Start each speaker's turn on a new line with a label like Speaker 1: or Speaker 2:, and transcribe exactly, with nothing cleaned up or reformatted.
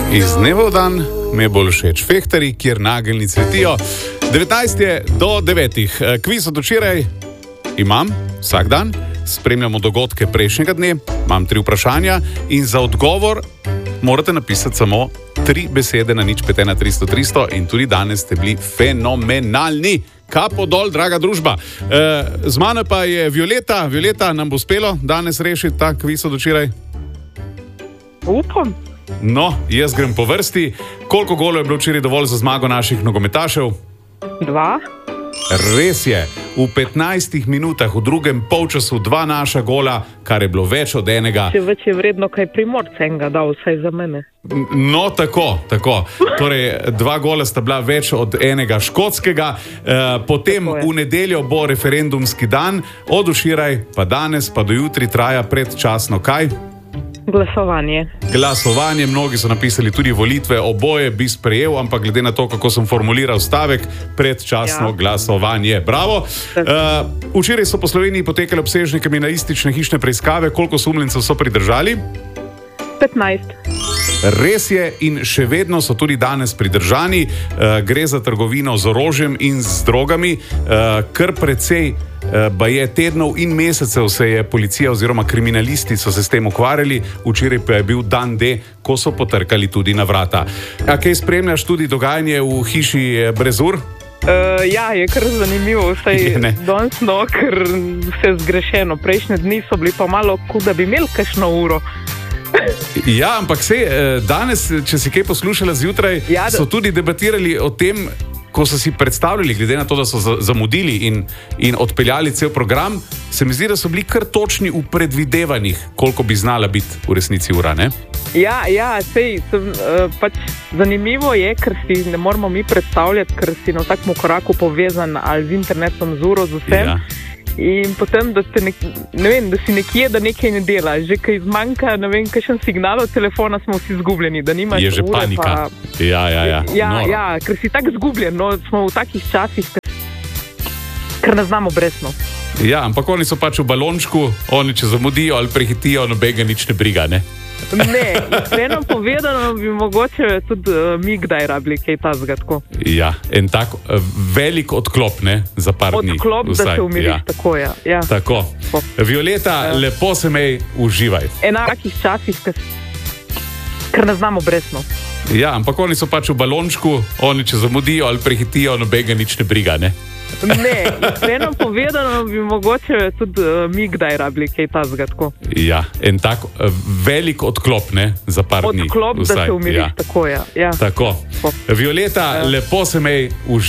Speaker 1: Iz dneva v dan mi je bolj všeč Fehtari, kjer nageljni cvetijo. devetnajst je do devetih. Kviz od včeraj imam vsak dan, spremljamo dogodke prejšnjega dne, imam tri vprašanja in za odgovor morate napisati samo tri besede na nič pet ena tristo tristo in tudi danes ste bili fenomenalni. Kapo dol, draga družba. E, z mano pa je Violeta. Violeta, nam bo uspelo danes rešiti ta kviz od včeraj?
Speaker 2: Upam.
Speaker 1: No, jaz grem po vrsti. Koliko golov je bilo včeraj dovolj za zmago naših nogometašev?
Speaker 2: Dva.
Speaker 1: Res je. V petnajstih minutah, v drugem polčasu, dva naša gola, kar je bilo več od enega.
Speaker 2: Če več je vredno, kaj Primorca enega dal, vsaj za mene.
Speaker 1: No, tako, tako. Torej, dva gola sta bila več od enega škotskega. E, potem v nedeljo bo referendumski dan, od včeraj pa danes pa do jutri traja predčasno kaj?
Speaker 2: Glasovanje.
Speaker 1: Glasovanje, mnogi so napisali tudi volitve, oboje bi sprejel, ampak glede na to, kako sem formuliral stavek, predčasno ja. Glasovanje. Bravo! Uh, včeraj so po Sloveniji potekale obsežne kriminalistične hišne preiskave. Koliko osumljencev so pridržali?
Speaker 2: petnajst.
Speaker 1: Res je in še vedno so tudi danes pridržani. Uh, gre za trgovino z orožjem in z drogami. Uh, kar precej ba je tednov in mesecev se je policija oziroma kriminalisti so se s tem ukvarjali, včeraj pa je bil dan D, ko so potrkali tudi na vrata. A kaj spremljaš tudi dogajanje v hiši Brezur?
Speaker 2: Uh, ja, je kar zanimivo, vsaj danes no, ker vse zgrešeno. Prejšnje dni so bili pa malo, kot da bi imeli kakšno uro.
Speaker 1: Ja, ampak se danes, če si kaj poslušala zjutraj, ja, da... so tudi debatirali o tem, ko so si predstavljali, glede na to, da so zamudili in, in odpeljali cel program, se mi zdi, da so bili kar točni v predvidevanjih, koliko bi znala biti v resnici ura, ne?
Speaker 2: Ja, ja, sej, sem, uh, pač zanimivo je, ker si ne moramo mi predstavljati, ker si na takem koraku povezan ali z internetom, z uro, z vsem. Ja. In potem, da, nek, ne vem, da si nekje, da nekaj ne dela. Že kaj zmanjka, ne vem, kakšen signal od telefona, smo vsi zgubljeni. Da nimaš
Speaker 1: je že
Speaker 2: ure,
Speaker 1: panika.
Speaker 2: Pa...
Speaker 1: Ja, ja, ja.
Speaker 2: Ja, ja, ker si tak zgubljen. No, smo v takih časih, ker ne znamo brezno.
Speaker 1: Ja, ampak oni so pač v balončku, oni če zamudijo ali prehitijo, nobega nič ne briga, ne?
Speaker 2: Ne, iskreno povedano bi mogoče tudi uh, mi kdaj rabili kaj tazga tako.
Speaker 1: Ja, en tak uh, velik odklop, ne, za par dni.
Speaker 2: Odklop, da se umiriš, ja. Tako je. Ja.
Speaker 1: Tako. Violeta, ja. Lepo se mej, uživaj.
Speaker 2: Enakih časih, ker ne znamo brezno.
Speaker 1: Ja, ampak oni so pač v balončku, oni če zamudijo ali prehitijo, nobega nič ne briga, ne?
Speaker 2: Ne, iskreno povedano bi mogoče tudi uh, mi kdaj rabili kaj tazga tako.
Speaker 1: Ja, en tak uh, velik odklop, ne, za par
Speaker 2: odklop,
Speaker 1: dni.
Speaker 2: Odklop, da se umiriš, ja. Tako je. Ja.
Speaker 1: Tako. Violeta, ja. Lepo se mej, uživaj.